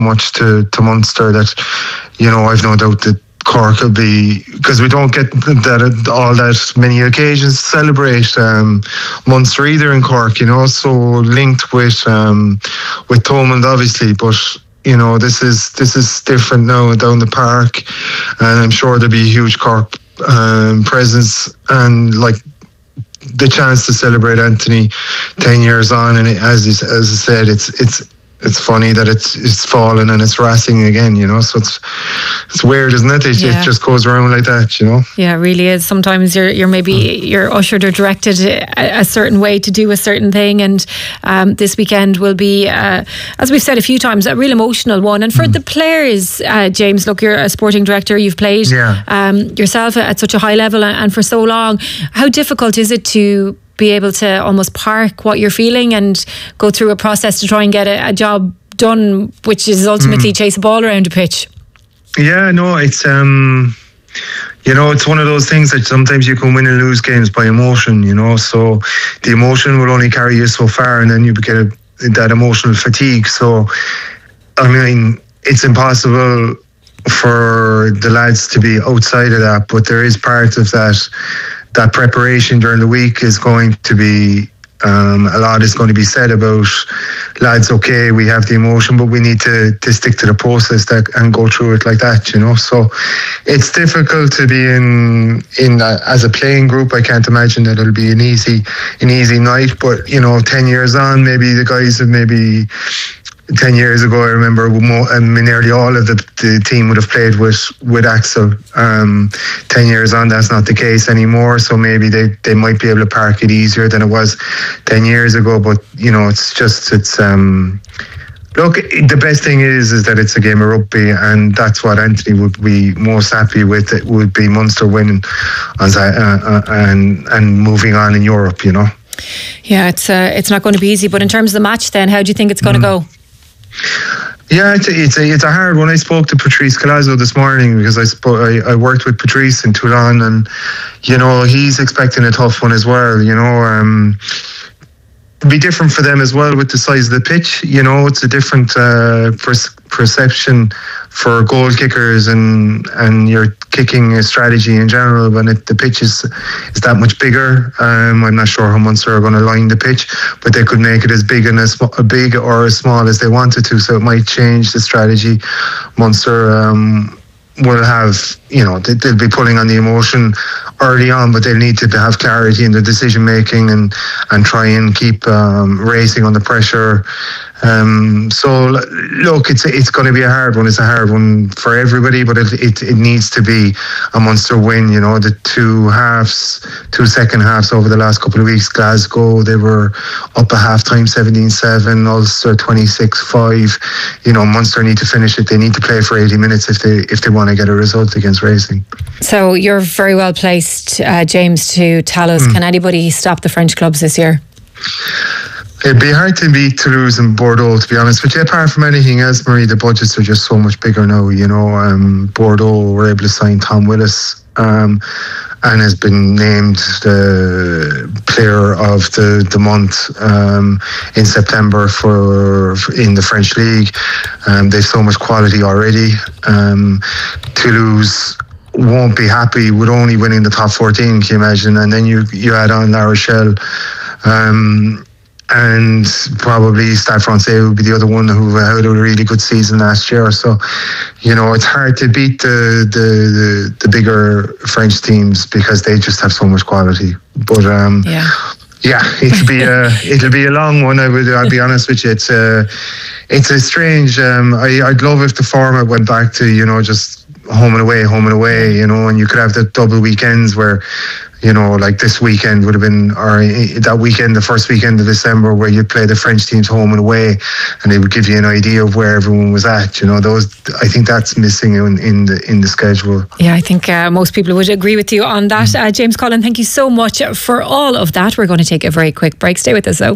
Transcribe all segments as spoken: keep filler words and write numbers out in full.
much to, to Munster that, you know, I've no doubt that Cork will be, because we don't get that all that many occasions to celebrate um, Munster either in Cork, you know, so linked with um, with Thomond obviously, but you know, this is this is different now down the park, and I'm sure there'll be a huge Cork um, presence and like the chance to celebrate Anthony ten years on. And it, as you, as I said, it's it's. It's funny that it's it's fallen and it's racing again, you know. So it's it's weird, isn't it? It, yeah. it just goes around like that, you know. Yeah, it really is. Sometimes you're you're maybe you're ushered or directed a, a certain way to do a certain thing, and um, this weekend will be, uh, as we've said a few times, a real emotional one. And for mm. the players, uh, James, look, you're a sporting director. You've played yeah. um, yourself at such a high level and for so long. How difficult is it to be able to almost park what you're feeling and go through a process to try and get a, a job done, which is ultimately mm. chase a ball around a pitch? Yeah, no, it's um, you know, it's one of those things that sometimes you can win and lose games by emotion, you know. So the emotion will only carry you so far, and then you get a, that emotional fatigue. So I mean, it's impossible for the lads to be outside of that, but there is part of that. That preparation during the week is going to be, um, a lot is going to be said about, lads, okay, we have the emotion, but we need to, to stick to the process that, and go through it like that, you know. So it's difficult to be in, in a, as a playing group. I can't imagine that it'll be an easy, an easy night, but, you know, ten years on, maybe the guys have maybe... Ten years ago, I remember I mean, nearly all of the, the team would have played with with Axel. Um, ten years on, that's not the case anymore. So maybe they, they might be able to park it easier than it was ten years ago. But you know, it's just it's um, look. The best thing is is that it's a game of rugby, and that's what Anthony would be most happy with. It would be Munster winning, as I, uh, uh, and and moving on in Europe. You know. Yeah, it's uh, it's not going to be easy. But in terms of the match, then, how do you think it's going to mm. go? Yeah, it's a, it's a it's a hard one. I spoke to Patrice Colazzo this morning because I, spo- I I worked with Patrice in Toulon, and you know he's expecting a tough one as well. You know, um, it'd be different for them as well with the size of the pitch. You know, it's a different uh, per- perception for goal kickers and and your kicking strategy in general when it, the pitch is is that much bigger. Um, I'm not sure how Munster are going to line the pitch, but they could make it as big and as sm- big or as small as they wanted to. So it might change the strategy. Munster um, will have, you know, they, they'll be pulling on the emotion early on, but they'll need to have clarity in the decision making and and try and keep um, racing under pressure. Um, so look, it's it's going to be a hard one. It's a hard one for everybody, but it, it it needs to be a Munster win. You know, the two halves, two second halves over the last couple of weeks. Glasgow, they were up at half time, seventeen seven. Ulster twenty-six five. You know, Munster need to finish it. They need to play for eighty minutes if they if they want to get a result against Racing. So you're very well placed, uh, James, to tell us. Mm. Can anybody stop the French clubs this year? It'd be hard to beat Toulouse and Bordeaux, to be honest. But yeah, apart from anything else, Marie, the budgets are just so much bigger now. You know, um, Bordeaux were able to sign Tom Willis um, and has been named the player of the, the month um, in September for, for in the French league. Um, they've so much quality already. Um, Toulouse won't be happy with only winning the top fourteen, can you imagine? And then you, you add on La Rochelle. Um, And probably Stade Francais would be the other one who had a really good season last year. So, you know, it's hard to beat the the, the, the bigger French teams because they just have so much quality. But um, yeah, yeah, it'll be a it'll be a long one. I would I'll be honest with you. It's a it's a strange. Um, I I'd love if the format went back to, you know, just home and away, home and away. You know, and you could have the double weekends where, you know, like this weekend would have been, or that weekend, the first weekend of December, where you play the French teams home and away, and they would give you an idea of where everyone was at. You know, those, I think that's missing in, in the in the schedule. Yeah, I think uh, most people would agree with you on that. Uh, James Cullen, thank you so much for all of that. We're going to take a very quick break. Stay with us, though.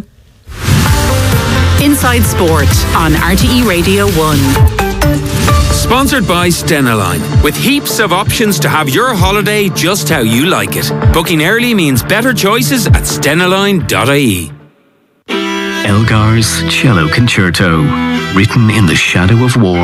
Inside Sport on R T E Radio one. Sponsored by Stena Line, with heaps of options to have your holiday just how you like it. Booking early means better choices at stena line dot I E. Elgar's Cello Concerto, written in the shadow of war.